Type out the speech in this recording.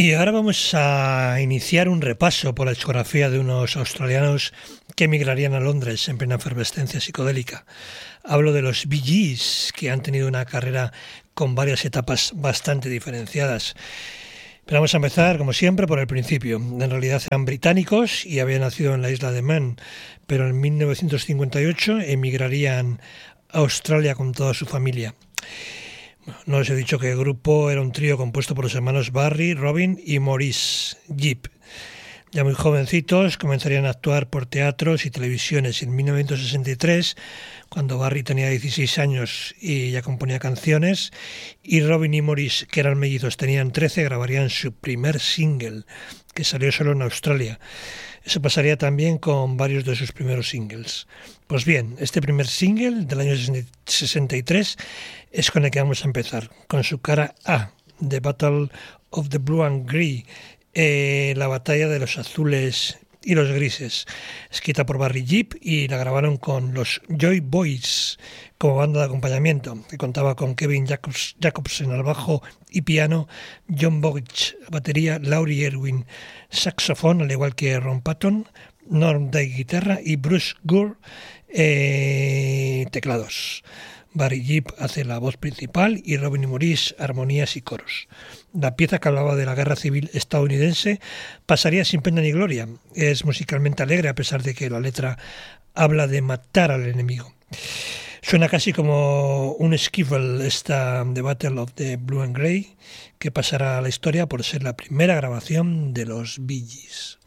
Y ahora vamos a iniciar un repaso por la discografía de unos australianos que emigrarían a Londres en plena efervescencia psicodélica. Hablo de los Bee Gees, que han tenido una carrera con varias etapas bastante diferenciadas. Pero vamos a empezar, como siempre, por el principio. En realidad eran británicos y habían nacido en la isla de Man, pero en 1958 emigrarían a Australia con toda su familia. No les he dicho que el grupo era un trío compuesto por los hermanos Barry, Robin y Maurice Gibb. Ya muy jovencitos comenzarían a actuar por teatros y televisiones. En 1963, cuando Barry tenía 16 años y ya componía canciones, y Robin y Maurice, que eran mellizos, tenían 13, grabarían su primer single, que salió solo en Australia. Eso pasaría también con varios de sus primeros singles. Pues bien, este primer single del año 63 es con el que vamos a empezar, con su cara A, The Battle of the Blue and Grey, la batalla de los azules y los grises, escrita por Barry Gibb, y la grabaron con los Joy Boys como banda de acompañamiento, que contaba con Kevin Jacobsen al bajo y piano, John Bogich batería, Laurie Irwin saxofón, al igual que Ron Patton, Norm Day guitarra y Bruce Gore teclados. Barry Gibb hace la voz principal y Robin y Maurice armonías y coros. La pieza, que hablaba de la guerra civil estadounidense, pasaría sin pena ni gloria. Es musicalmente alegre, a pesar de que la letra habla de matar al enemigo. Suena casi como un skiffle esta The Battle of the Blue and Grey, que pasará a la historia por ser la primera grabación de los Bee Gees.